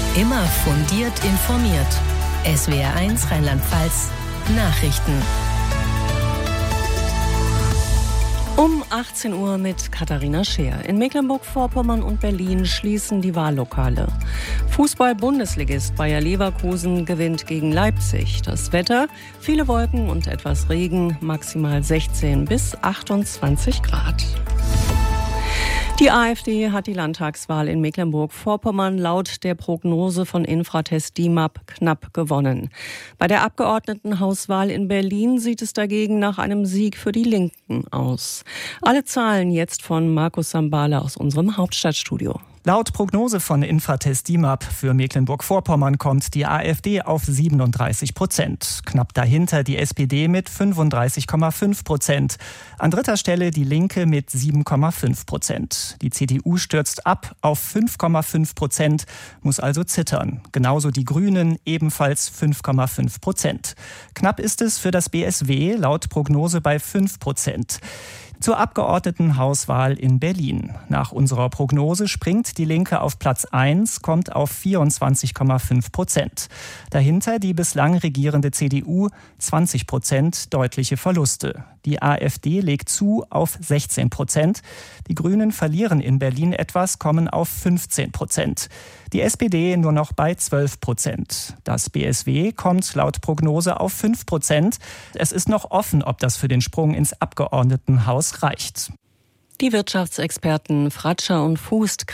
Immer fundiert informiert. SWR1 Rheinland-Pfalz Nachrichten. Um 18 Uhr mit Katharina Scheer. In Mecklenburg-Vorpommern und Berlin schließen die Wahllokale. Fußball-Bundesligist Bayer Leverkusen gewinnt gegen Leipzig. Das Wetter: viele Wolken und etwas Regen, maximal 16 bis 28 Grad. Die AfD hat die Landtagswahl in Mecklenburg-Vorpommern laut der Prognose von Infratest DIMAP knapp gewonnen. Bei der Abgeordnetenhauswahl in Berlin sieht es dagegen nach einem Sieg für die Linken aus. Alle Zahlen jetzt von Markus Sambale aus unserem Hauptstadtstudio. Laut Prognose von Infratest DIMAP für Mecklenburg-Vorpommern kommt die AfD auf 37%. Knapp dahinter die SPD mit 35,5%. An dritter Stelle die Linke mit 7,5%. Die CDU stürzt ab auf 5,5%, muss also zittern. Genauso die Grünen, ebenfalls 5,5%. Knapp ist es für das BSW, laut Prognose bei 5%. Zur Abgeordnetenhauswahl in Berlin. Nach unserer Prognose springt die Linke auf Platz 1, kommt auf 24,5%. Dahinter die bislang regierende CDU, 20%, deutliche Verluste. Die AfD legt zu auf 16%. Die Grünen verlieren in Berlin etwas, kommen auf 15%. Die SPD nur noch bei 12%. Das BSW kommt laut Prognose auf 5%. Es ist noch offen, ob das für den Sprung ins Abgeordnetenhaus reicht. Die Wirtschaftsexperten Fratscher und Fuß